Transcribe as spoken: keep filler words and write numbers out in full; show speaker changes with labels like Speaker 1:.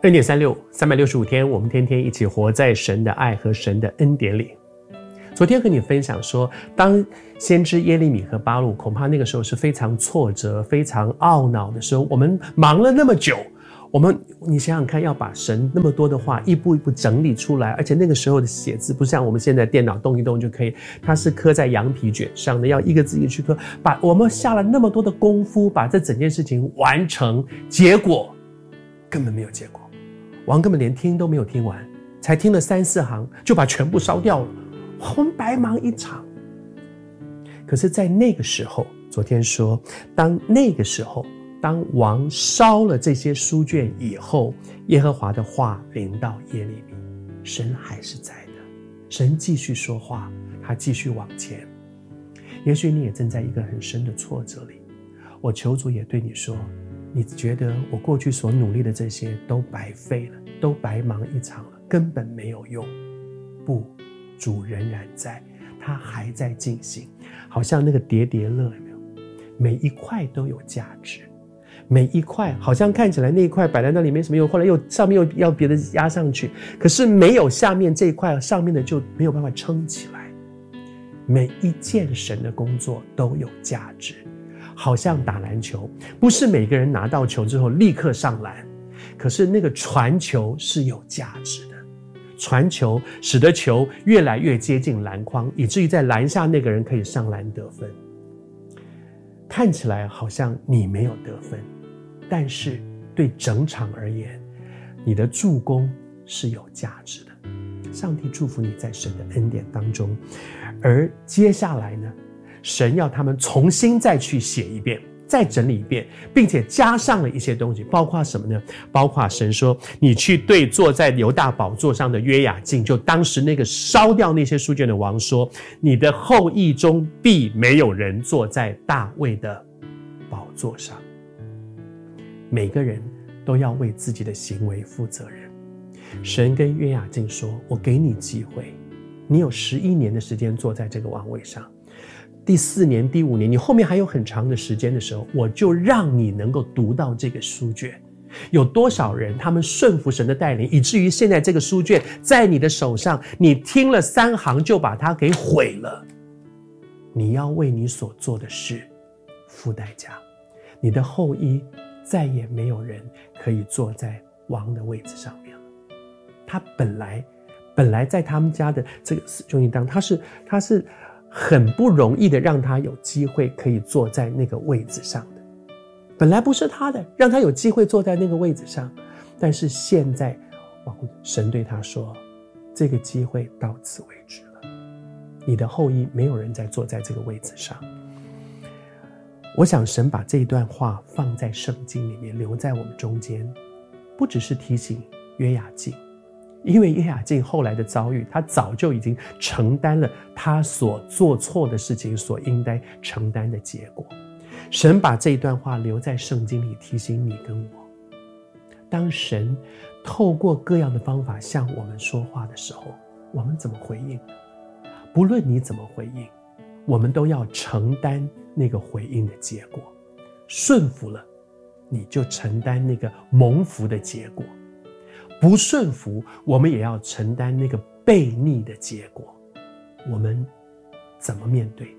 Speaker 1: 恩典三六五，三百六十五天，我们天天一起活在神的爱和神的恩典里。昨天和你分享说，当先知耶利米和巴录恐怕那个时候是非常挫折、非常懊恼的时候，我们忙了那么久，我们你想想看，要把神那么多的话一步一步整理出来，而且那个时候的写字不像我们现在电脑动一动就可以，它是刻在羊皮卷上的，要一个字一个去刻，把我们下了那么多的功夫，把这整件事情完成，结果根本没有结果，王根本连听都没有听完，才听了三四行就把全部烧掉了，我们白忙一场。可是在那个时候，昨天说，当那个时候当王烧了这些书卷以后，耶和华的话临到耶利米，神还是在的，神继续说话，他继续往前。也许你也正在一个很深的挫折里，我求主也对你说，你觉得我过去所努力的这些都白费了，都白忙一场了，根本没有用。不，主仍然在，他还在进行，好像那个叠叠乐，有没有？每一块都有价值，每一块好像看起来那一块摆在那里没什么用，后来又上面又要别的压上去，可是没有下面这一块，上面的就没有办法撑起来。每一件神的工作都有价值，好像打篮球，不是每个人拿到球之后立刻上篮，可是那个传球是有价值的，传球使得球越来越接近篮筐，以至于在篮下那个人可以上篮得分。看起来好像你没有得分，但是对整场而言，你的助攻是有价值的。上帝祝福你在神的恩典当中。而接下来呢，神要他们重新再去写一遍，再整理一遍，并且加上了一些东西，包括什么呢？包括神说，你去对坐在犹大宝座上的约雅敬，就当时那个烧掉那些书卷的王说，你的后裔中必没有人坐在大卫的宝座上。每个人都要为自己的行为负责任。神跟约雅敬说，我给你机会，你有十一年的时间坐在这个王位上，第四年第五年你后面还有很长的时间的时候，我就让你能够读到这个书卷。有多少人他们顺服神的带领，以至于现在这个书卷在你的手上，你听了三行就把它给毁了。你要为你所做的事付代价，你的后裔再也没有人可以坐在王的位置上面了。他本来本来在他们家的这个兄弟当，他是他是很不容易的让他有机会可以坐在那个位置上的，本来不是他的，让他有机会坐在那个位置上，但是现在神对他说，这个机会到此为止了，你的后裔没有人再坐在这个位置上。我想神把这一段话放在圣经里面，留在我们中间，不只是提醒约雅敬，因为约雅敬后来的遭遇，他早就已经承担了他所做错的事情所应该承担的结果。神把这一段话留在圣经里，提醒你跟我，当神透过各样的方法向我们说话的时候，我们怎么回应？不论你怎么回应，我们都要承担那个回应的结果。顺服了，你就承担那个蒙福的结果；不顺服，我们也要承担那个悖逆的结果。我们怎么面对？